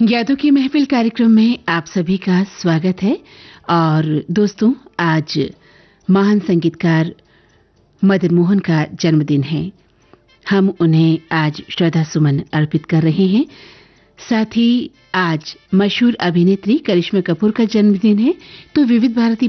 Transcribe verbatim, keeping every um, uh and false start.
यादों की महफिल कार्यक्रम में आप सभी का स्वागत है। और दोस्तों, आज महान संगीतकार मदन मोहन का जन्मदिन है। हम उन्हें आज श्रद्धा सुमन अर्पित कर रहे हैं। साथ ही आज मशहूर अभिनेत्री करिश्मा कपूर का जन्मदिन है। तो विविध भारती